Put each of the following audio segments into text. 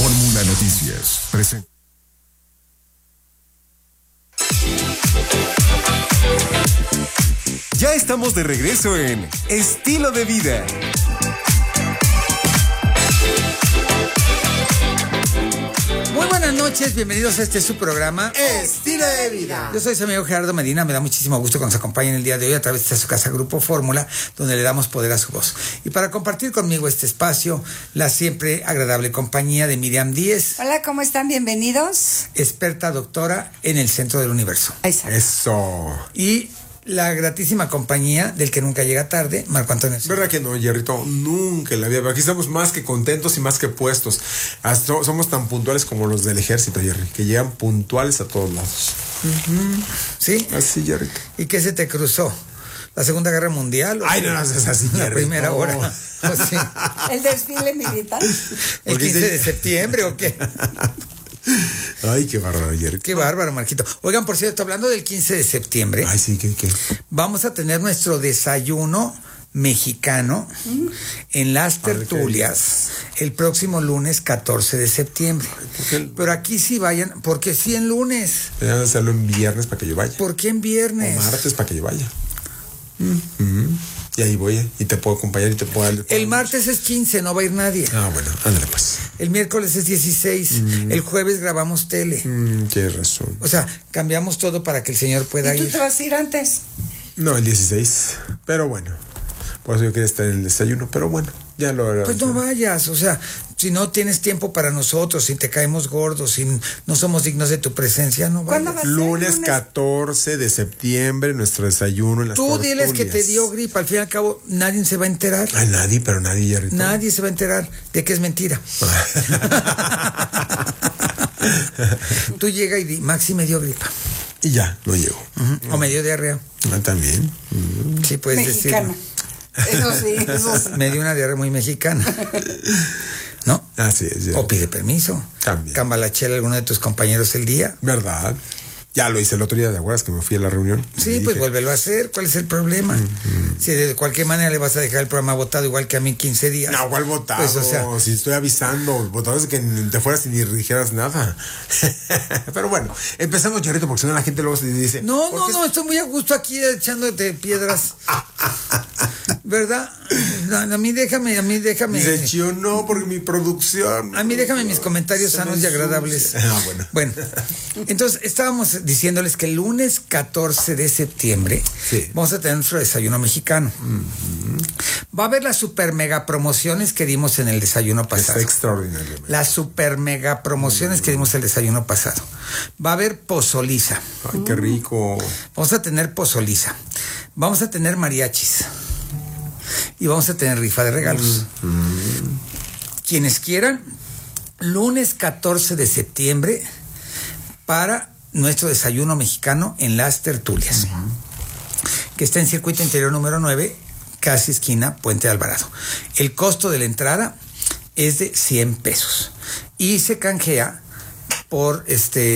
Fórmula Noticias presenta. Ya estamos de regreso en Estilo de Vida. Muy buenas noches, bienvenidos a su programa Estilo de Vida. Yo soy su amigo Gerardo Medina, me da muchísimo gusto que nos acompañen el día de hoy a través de su casa Grupo Fórmula, donde le damos poder a su voz. Y para compartir conmigo este espacio, la siempre agradable compañía de Miriam Díez. Hola, ¿cómo están? Bienvenidos. Experta doctora en el centro del universo. Exacto. Eso. Y la gratísima compañía del que nunca llega tarde, Marco Antonio. ¿Verdad que no, Jerrito? Nunca en la vida. Pero aquí estamos más que contentos y más que puestos. Somos tan puntuales como los del ejército, Jerry, que llegan puntuales a todos lados. ¿Sí? Así, Jerrito. ¿Y qué se te cruzó? ¿La Segunda Guerra Mundial? Ay, no, es así, La Jerry. primera No. hora. Pues sí. ¿El desfile militar? ¿El 15 de septiembre o qué? Ay, qué bárbaro, Jerry. Qué bárbaro, Marquito. Oigan, por cierto, hablando del 15 de septiembre, Ay, sí, ¿qué? vamos a tener nuestro desayuno mexicano en las tertulias el próximo lunes 14 de septiembre. Pero aquí sí vayan, porque sí en lunes. Deberían hacerlo en viernes para que yo vaya. ¿Por qué en O viernes? martes para que yo vaya. Y ahí voy, y te puedo acompañar y te puedo dar. El martes es 15, no va a ir nadie. Ah, bueno, ándale pues. El miércoles es 16, el jueves grabamos tele. Tienes razón. O sea, cambiamos todo para que el señor pueda ¿Y tú ir. te vas a ir antes? No, el 16. Pero bueno. Por eso yo quería estar en el desayuno. Pero bueno, ya lo haré. Pues no vayas, o sea, si no tienes tiempo para nosotros, si te caemos gordos, si no somos dignos de tu presencia, no vayas. ¿Cuándo va a ser? Lunes 14 de septiembre, nuestro desayuno en las Tú diles que te tertulias. dio gripa, al fin y al cabo nadie se va a enterar. Ay, nadie, pero nadie, Jerrito. Nadie se va a enterar de que es mentira. Tú llega y di, Maxi me dio gripa. Y ya, no llego. O me dio diarrea. Ah, también. Sí, puedes Mexicana. decirlo. Eso sí, eso sí. Me dio una diarrea muy mexicana. ¿No? Así es, Jerry. O pide permiso. También. Cambalachela alguno de tus compañeros el día. ¿Verdad? Ya lo hice el otro día, ¿te acuerdas que me fui a la reunión? Sí, Y pues dije, vuélvelo a hacer. ¿Cuál es el problema? Si de cualquier manera le vas a dejar el programa votado igual que a mí 15 días. No, ¿cuál votado? Pues, o sea, si estoy avisando, votado es que te fueras y ni dijeras nada. Pero bueno, empezamos, Jerrito, porque si no la gente luego se dice... No, ¿por qué no, estoy muy a gusto aquí echándote piedras. ¿Verdad? No, a mí déjame. Dice, yo no, porque mi producción... A mí déjame mis comentarios Se sanos me y agradables. ensucia. Ah, bueno. Bueno, entonces estábamos diciéndoles que el lunes 14 de septiembre Sí. vamos a tener nuestro desayuno mexicano. Va a haber las super mega promociones que dimos en el desayuno pasado. Está extraordinario. Las super mega promociones que dimos el desayuno pasado. Va a haber pozoliza. Ay, qué rico. Vamos a tener pozoliza. Vamos a tener mariachis. Y vamos a tener rifa de regalos. Quienes quieran, lunes 14 de septiembre para nuestro desayuno mexicano en las tertulias. Que está en Circuito Interior número 9, casi esquina Puente de Alvarado. El costo de la entrada es de 100 pesos. Y se canjea por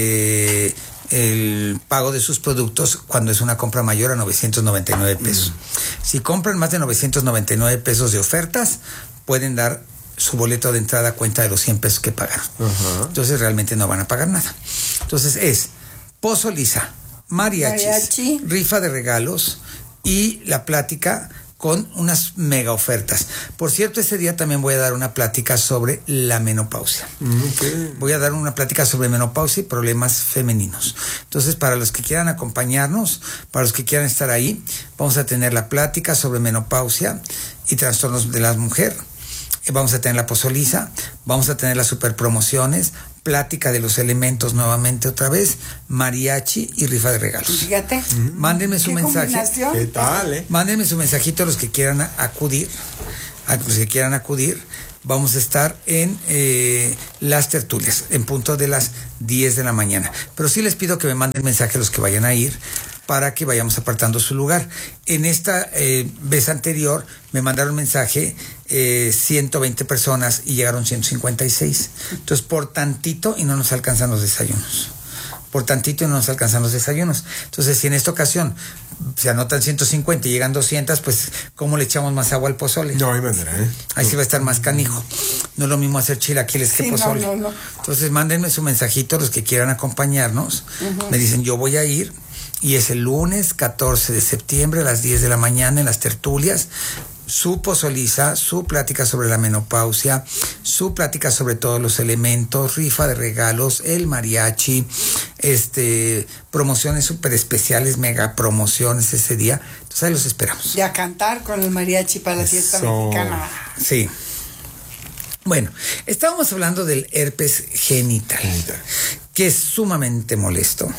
el pago de sus productos cuando es una compra mayor a 999 pesos. Si compran más de 999 pesos de ofertas, pueden dar su boleto de entrada a cuenta de los 100 pesos que pagaron. Entonces realmente no van a pagar nada. Entonces es pozoliza, mariachi, rifa de regalos y la plática con unas mega ofertas. Por cierto, ese día también voy a dar una plática sobre la menopausia. Okay. Voy a dar una plática sobre menopausia y problemas femeninos. Entonces, para los que quieran acompañarnos, para los que quieran estar ahí, vamos a tener la plática sobre menopausia y trastornos de la mujer. Vamos a tener la pozoliza, vamos a tener las super promociones, plática de los elementos nuevamente otra vez, mariachi y rifa de regalos. Fíjate. Mándenme su ¿Qué mensaje. combinación? ¿Qué tal, Mándenme su mensajito a los que quieran acudir. A los que quieran acudir. Vamos a estar en las tertulias, en punto de las 10 de la mañana. Pero sí les pido que me manden mensaje a los que vayan a ir para que vayamos apartando su lugar. En esta vez anterior me mandaron mensaje 120 personas y llegaron 156. Entonces, por tantito y no nos alcanzan los desayunos. por tantito no nos alcanzan los desayunos. Entonces, si en esta ocasión se anotan 150 y llegan 200, pues, ¿cómo le echamos más agua al pozole? No hay manera, ¿eh? Ahí sí va a estar más canijo. No es lo mismo hacer chilaquiles que pozole. No. Entonces, mándenme su mensajito los que quieran acompañarnos. Me dicen, yo voy a ir. Y es el lunes 14 de septiembre a las 10 de la mañana en las tertulias. Su pozoliza, su plática sobre la menopausia, su plática sobre todos los elementos, rifa de regalos, el mariachi, promociones súper especiales, mega promociones ese día. Entonces ahí los esperamos. Y a cantar con el mariachi para la fiesta mexicana. Sí. Bueno, estábamos hablando del herpes genital, que es sumamente molesto.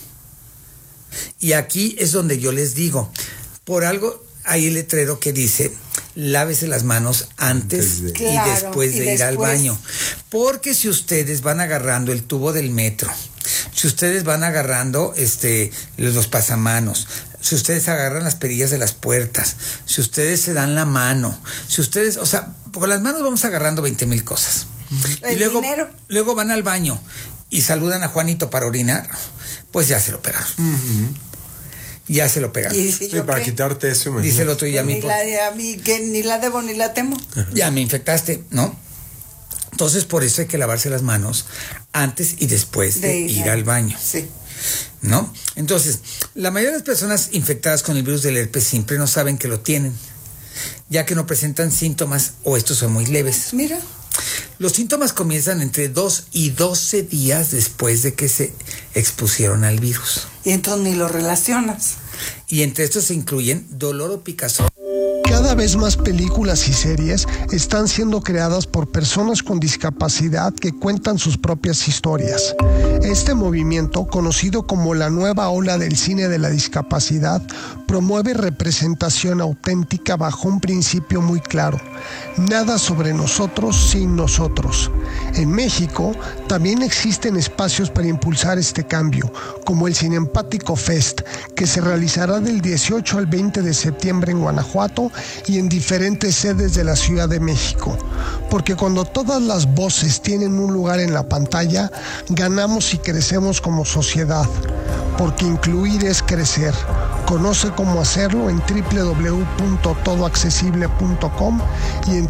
Y aquí es donde yo les digo, por algo hay el letrero que dice, lávese las manos antes y después de ir al baño. Porque si ustedes van agarrando el tubo del metro, si ustedes van agarrando los pasamanos, si ustedes agarran las perillas de las puertas, si ustedes se dan la mano, si ustedes, o sea, con las manos vamos agarrando 20,000 cosas. Y luego van al baño y saludan a Juanito para orinar, pues ya se lo pegaron. Ya se lo pegaron. ¿Y para quitarte eso, imagínate. Dice el otro, y a mí que ni la debo ni la temo. Ya me infectaste, ¿no? Entonces, por eso hay que lavarse las manos antes y después de ir al baño. Sí. ¿No? Entonces, la mayoría de las personas infectadas con el virus del herpes simple no saben que lo tienen, ya que no presentan síntomas o estos son muy leves. Mira. Los síntomas comienzan entre 2 y 12 días después de que se expusieron al virus. Y entonces ni lo relacionas. Y entre estos se incluyen dolor o picazón. Cada vez más películas y series están siendo creadas por personas con discapacidad que cuentan sus propias historias. Este movimiento, conocido como la nueva ola del cine de la discapacidad, promueve representación auténtica bajo un principio muy claro: nada sobre nosotros sin nosotros. En México también existen espacios para impulsar este cambio, como el Cinempático Fest, que se realizará del 18 al 20 de septiembre en Guanajuato y en diferentes sedes de la Ciudad de México. Porque cuando todas las voces tienen un lugar en la pantalla, ganamos y crecemos como sociedad. Porque incluir es crecer. Conoce cómo hacerlo en www.todoaccesible.com y en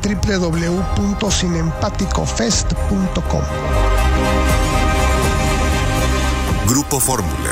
www.cinempaticofest.com. Grupo Fórmula.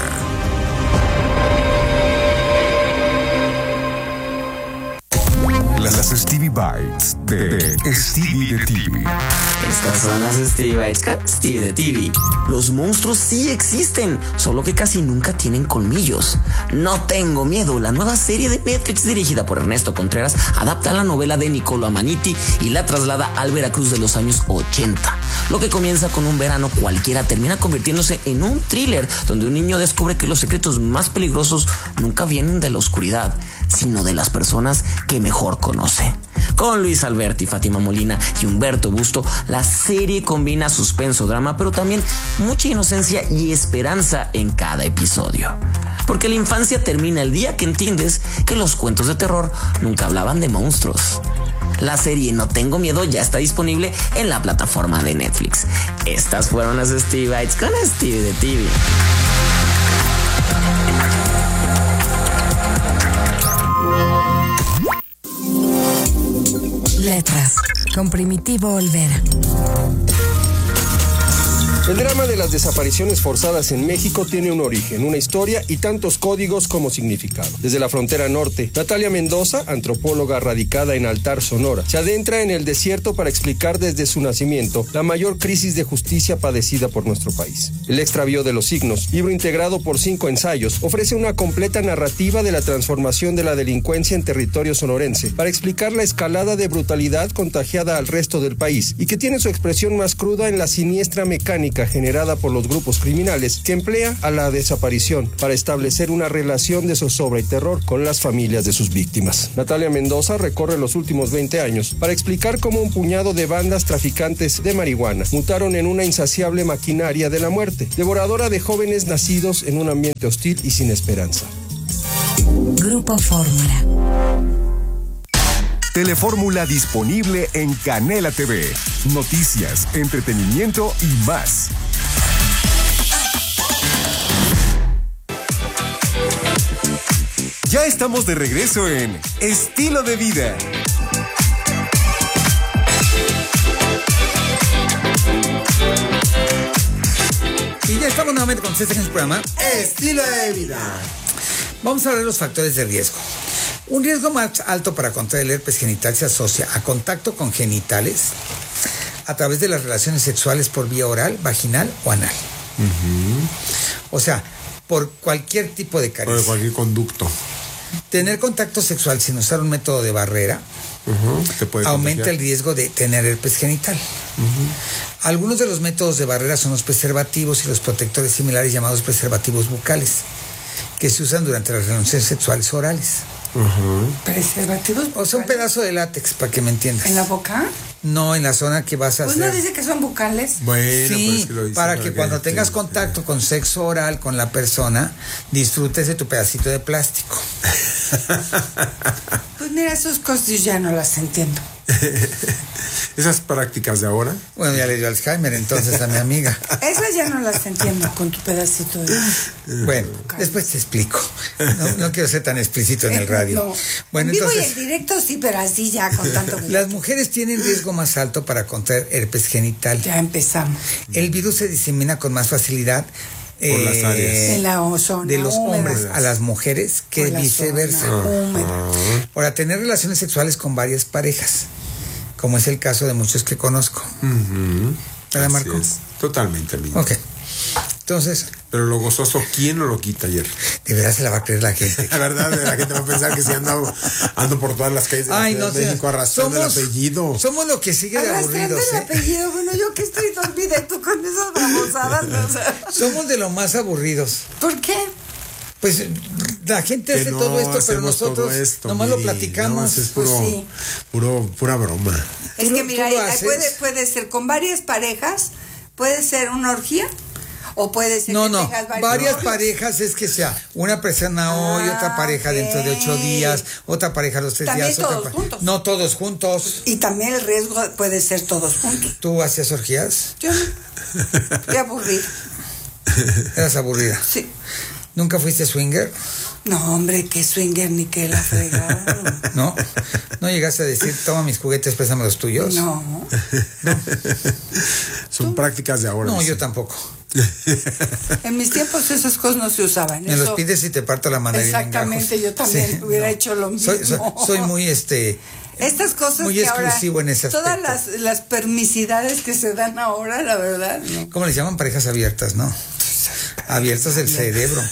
Las Stevie Bites de Stevie de TV. Estas son las Stevie Bites con Stevie de TV. Los monstruos sí existen, solo que casi nunca tienen colmillos. No tengo miedo, la nueva serie de Netflix dirigida por Ernesto Contreras adapta la novela de Niccolo Amaniti y la traslada al Veracruz de los años 80. Lo que comienza con un verano cualquiera termina convirtiéndose en un thriller donde un niño descubre que los secretos más peligrosos nunca vienen de la oscuridad, sino de las personas que mejor conoce. Con Luis Alberti, Fátima Molina y Humberto Busto, la serie combina suspenso, drama, pero también mucha inocencia y esperanza en cada episodio. Porque la infancia termina el día que entiendes que los cuentos de terror nunca hablaban de monstruos. La serie No Tengo Miedo ya está disponible en la plataforma de Netflix. Estas fueron las Stevie Bites con Stevie de TV. Letras, con Primitivo Olvera. El drama de las desapariciones forzadas en México tiene un origen, una historia y tantos códigos como significado. Desde la frontera norte, Natalia Mendoza, antropóloga radicada en Altar, Sonora, se adentra en el desierto para explicar desde su nacimiento la mayor crisis de justicia padecida por nuestro país. El extravío de los signos, libro integrado por 5 ensayos, ofrece una completa narrativa de la transformación de la delincuencia en territorio sonorense para explicar la escalada de brutalidad contagiada al resto del país y que tiene su expresión más cruda en la siniestra mecánica generada por los grupos criminales que emplea a la desaparición para establecer una relación de zozobra y terror con las familias de sus víctimas. Natalia Mendoza recorre los últimos 20 años para explicar cómo un puñado de bandas traficantes de marihuana mutaron en una insaciable maquinaria de la muerte, devoradora de jóvenes nacidos en un ambiente hostil y sin esperanza. Grupo Fórmula. Telefórmula disponible en Canela TV. Noticias, entretenimiento y más. Ya estamos de regreso en Estilo de Vida. Y ya estamos nuevamente con ustedes en el programa Estilo de Vida. Vamos a ver los factores de riesgo. Un riesgo más alto para contraer el herpes genital se asocia a contacto con genitales a través de las relaciones sexuales por vía oral, vaginal o anal. O sea, por cualquier tipo de caricia. Por cualquier conducto. Tener contacto sexual sin usar un método de barrera Te puede aumenta contagiar. el riesgo de tener herpes genital. Algunos de los métodos de barrera son los preservativos y los protectores similares llamados preservativos bucales, que se usan durante las relaciones sexuales orales. Preservativos. O sea, un pedazo de látex, para que me entiendas. ¿En la boca? No, en la zona que vas a Pues hacer. no dice que son bucales. Bueno, pero Sí, es que lo dice para que cuando tengas te- contacto con sexo oral con la persona, disfrutes de tu pedacito de plástico. Pues mira, esas cosas yo ya no las entiendo. Esas prácticas de ahora. Bueno, ya le dio Alzheimer entonces a mi amiga. Esas ya no las entiendo con tu pedacito de... Bueno, después te explico. No quiero ser tan explícito en el radio. No. Bueno, En vivo entonces, y en directo sí, pero así ya con tanto... las mujeres tienen riesgo más alto para contraer herpes genital. Ya empezamos. El virus se disemina con más facilidad Por las áreas. En la zona de los húmeda. hombres a las mujeres que Por la viceversa. zona húmeda. Para tener relaciones sexuales con varias parejas, como es el caso de muchos que conozco. ¿Verdad, Así Marco? es. Totalmente, amigo. Ok. Entonces, Pero lo gozoso, ¿quién no lo quita ayer? de verdad se la va a creer la gente. La verdad, la gente va a pensar que si ando por todas las calles de la Ay, Ciudad no de sé. México arrastrando el apellido. Somos lo que sigue de Arrastrando aburridos, el ¿eh? apellido. Bueno, yo que estoy dormida y tú con esas babosadas. ¿No? O sea, Somos de lo más aburridos. ¿por qué? Pues la gente Que hace no todo esto, pero hacemos todo nosotros esto, nomás lo Miri. platicamos. No, eso es Pues sí. pura broma. Es ¿Tú que lo- mira, tú lo ahí haces? puede ser con varias parejas, puede ser una orgía, o puede ser No, que no, tengas varias novios. parejas es que sea una persona hoy, otra pareja dentro de 8 ok. días, otra pareja los 3 También días. otra todos juntos. No todos juntos. Y también el riesgo puede ser todos juntos. ¿Tú hacías orgías? Yo no. Qué aburrido. Eras aburrida. Sí. ¿Nunca fuiste swinger? No, hombre, qué swinger ni qué la fregada. ¿No? ¿No llegaste a decir, toma mis juguetes, préstame los tuyos? No. Son prácticas de ahora. No, dice. yo tampoco. En mis tiempos esas cosas no se usaban. Me los Eso- pides y te parto la mandarina en Exactamente, gajos. yo también hubiera hecho lo mismo. Soy muy Estas cosas muy que exclusivo ahora, en ese todas aspecto. las permisidades que se dan ahora, la verdad, no. ¿Cómo les llaman? Parejas abiertas, ¿no? Abiertas el cerebro.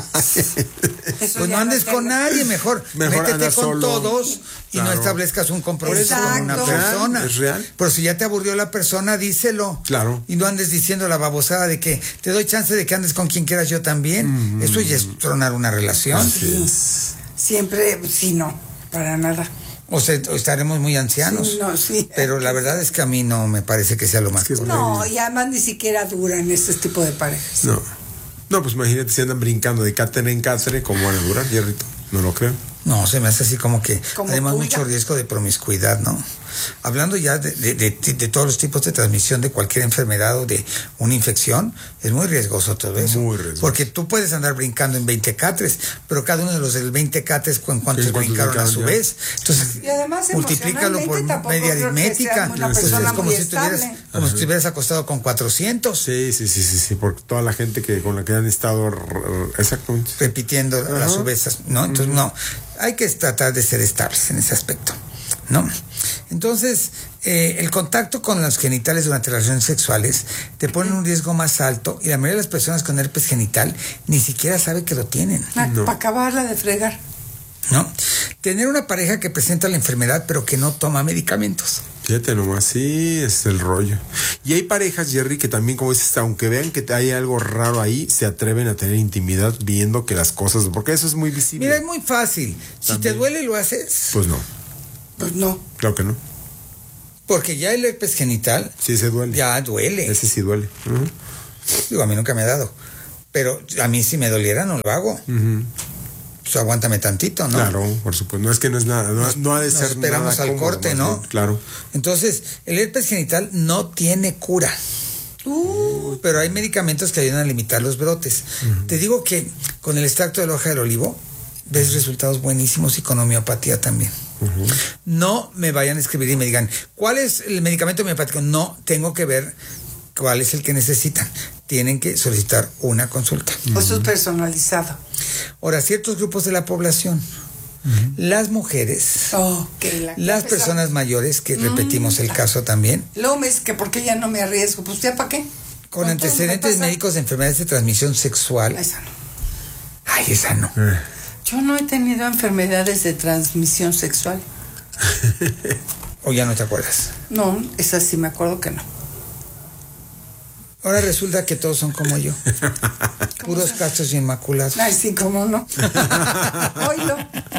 Eso Pues ya no andes te- con nadie, mejor métete andar con solo. todos y no Claro. establezcas un compromiso con una Exacto. persona. Es real. Pero si ya te aburrió la persona, díselo. Claro. Y no andes diciendo la babosada de que te doy chance de que andes con quien quieras yo también. Eso ya es tronar una relación. Sí. Siempre, sí, no, para nada. O sea, estaremos muy ancianos. Sí, no, sí. Pero la verdad es que a mí no me parece que sea lo más correcto. No, y además ni siquiera duran este tipo de parejas. No, pues imagínate si andan brincando de cátedra en cátedra, ¿cómo van a durar, Jerrito? No lo creo. No, se me hace así como que, Como además, pulga. mucho riesgo de promiscuidad, ¿no? Hablando ya de todos los tipos de transmisión de cualquier enfermedad o de una infección, es muy riesgoso todo eso. Muy riesgoso. Porque tú puedes andar brincando en 20 catres, pero cada uno de los del 20 catres, ¿en cuántos Sí, ¿cuántos brincaron a brincaron su ya? vez? Entonces, Y además, multiplícalo por emocionalmente tampoco media creo que aritmética. seas una Entonces, persona es como muy si estuvieras, estable. como si estuvieras acostado con 400. Sí, porque toda la gente con la que han estado exactamente. Repitiendo a su vez, ¿no? Entonces, no, hay que tratar de ser estables en ese aspecto, ¿no? Entonces, el contacto con los genitales durante las relaciones sexuales te pone en un riesgo más alto y la mayoría de las personas con herpes genital ni siquiera sabe que lo tienen, Para acabarla de fregar. ¿no? Tener una pareja que presenta la enfermedad pero que no toma medicamentos. Fíjate nomás, sí, es el rollo. Y hay parejas, Jerry, que también, como dices, aunque vean que hay algo raro ahí, se atreven a tener intimidad viendo que las cosas, porque eso es muy visible. Mira, es muy fácil. Si te También. duele, lo haces. Pues no, Pues no. claro que no. Porque ya el herpes genital Sí, se duele. ya duele. Ese sí duele. Ujú. Digo, a mí nunca me ha dado. Pero a mí si me doliera no lo hago. Pues aguántame tantito, ¿no? Claro, por supuesto. No es que no es nada, no ha de Nos ser esperamos nada al cómodo, corte, más ¿no? bien, claro. Entonces, el herpes genital no tiene cura. Pero hay medicamentos que ayudan a limitar los brotes. Te digo que con el extracto de la hoja del olivo ves resultados buenísimos y con homeopatía también. No me vayan a escribir y me digan, ¿cuál es el medicamento homeopático? No, tengo que ver cuál es el que necesitan. Tienen que solicitar una consulta. Eso es personalizado. Ahora, ciertos grupos de la población, las mujeres, las personas mayores, que repetimos el caso también. Luego me dice que por qué ya no me arriesgo. Pues ya, ¿para qué? Con antecedentes médicos de enfermedades de transmisión sexual. Esa no. Ay, esa no. Yo no he tenido enfermedades de transmisión sexual. ¿O ya no te acuerdas? No, esa sí me acuerdo que no. Ahora resulta que todos son como yo. Puros castos y inmaculados. Ay, sí, cómo no. Oílo.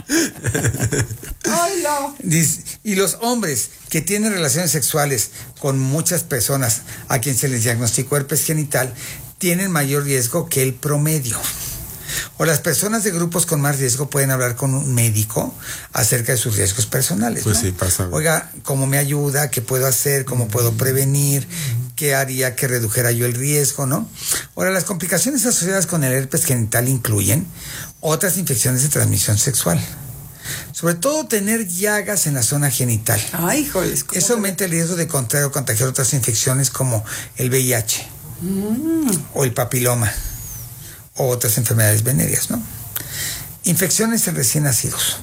Y los hombres que tienen relaciones sexuales con muchas personas a quien se les diagnosticó herpes genital tienen mayor riesgo que el promedio. O las personas de grupos con más riesgo pueden hablar con un médico acerca de sus riesgos personales. Pues ¿no? sí, pasa. Oiga, ¿cómo me ayuda? ¿Qué puedo hacer? ¿Cómo puedo prevenir? ¿Qué haría que redujera yo el riesgo? ¿No? Ahora, las complicaciones asociadas con el herpes genital incluyen otras infecciones de transmisión sexual. Sobre todo tener llagas en la zona genital. Ay, híjoles. Eso aumenta el riesgo de contraer o contagiar otras infecciones como el VIH o el papiloma o otras enfermedades venéreas, ¿no? Infecciones en recién nacidos.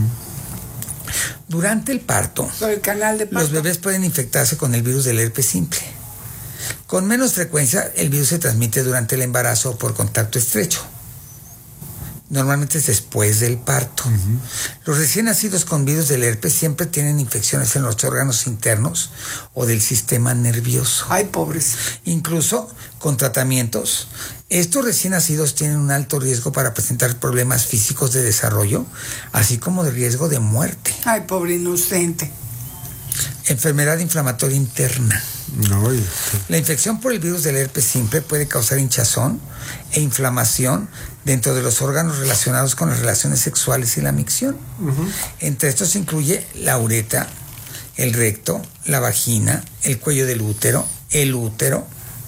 Durante el parto, el canal de parto, los bebés pueden infectarse con el virus del herpes simple. Con menos frecuencia, el virus se transmite durante el embarazo o por contacto estrecho. Normalmente es después del parto. Los recién nacidos con virus del herpes siempre tienen infecciones en los órganos internos o del sistema nervioso. Ay, pobres. Incluso con tratamientos, estos recién nacidos tienen un alto riesgo para presentar problemas físicos de desarrollo, así como de riesgo de muerte. Ay, pobre inocente. Enfermedad inflamatoria interna. No, la infección por el virus del herpes simple puede causar hinchazón e inflamación dentro de los órganos relacionados con las relaciones sexuales y la micción. Entre estos se incluye la uretra, el recto, la vagina, el cuello del útero, el útero.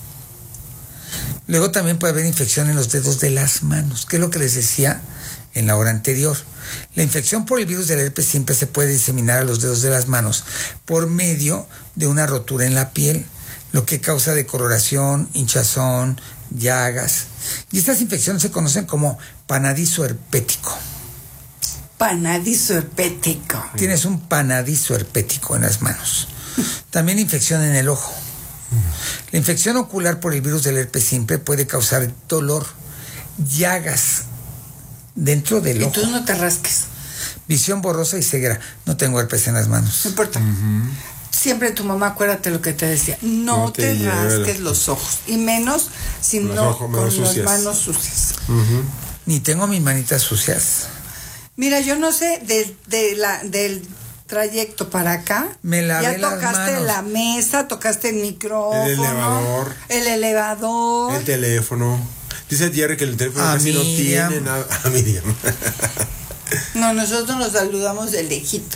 Luego también puede haber infección en los dedos de las manos, que es lo que les decía en la hora anterior. La infección por el virus del herpes simple se puede diseminar a los dedos de las manos por medio de una rotura en la piel, lo que causa decoloración, hinchazón, llagas. Y estas infecciones se conocen como panadizo herpético. Panadizo herpético. Tienes un panadizo herpético en las manos. También infección en el ojo. La infección ocular por el virus del herpes simple puede causar dolor, llagas dentro del ojo. Y tú no te rasques. Visión borrosa y ceguera. No tengo herpes en las manos. No importa. Siempre tu mamá, acuérdate lo que te decía. No te rasques los ojos. Y menos si no con las manos sucias. Ni tengo mis manitas sucias. Mira, yo no sé, del trayecto para acá, me lavé ya tocaste la mesa, tocaste el micrófono, el elevador, el teléfono. Dice Jerry que el teléfono casi no tiene nada. A Miriam. No, nosotros nos saludamos de lejitos.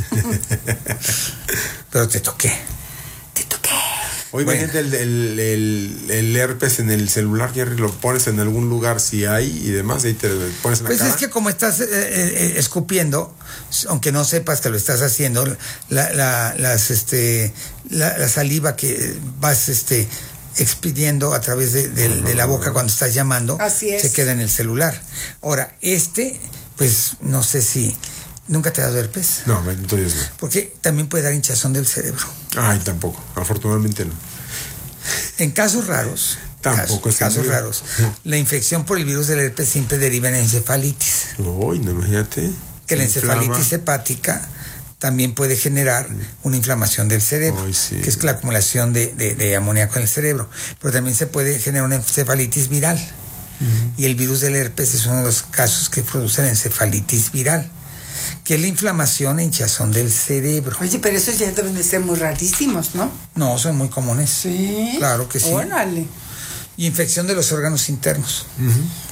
Pero te toqué. Oye, bueno. Gente, el herpes en el celular, Jerry, lo pones en algún lugar si hay y demás, ahí te pones en la cara. Pues es que como estás escupiendo, aunque no sepas que lo estás haciendo, la saliva que vas expidiendo a través de la boca cuando estás llamando, se queda en el celular. Ahora, pues no sé si... ¿Nunca te ha dado herpes? No, entonces no. Porque también puede dar hinchazón del cerebro. Ay, tampoco. Afortunadamente no. En casos raros, casos raros, la infección por el virus del herpes simple deriva en encefalitis. Uy, no, imagínate. Que la encefalitis hepática también puede generar una inflamación del cerebro, que es la acumulación de amoníaco en el cerebro. Pero también se puede generar una encefalitis viral. Y el virus del herpes es uno de los casos que produce la encefalitis viral, que es la inflamación e hinchazón del cerebro. Oye, pero esos ya deben de ser muy rarísimos, ¿no? No, son muy comunes. Sí. Claro que sí. Órale. Y infección de los órganos internos.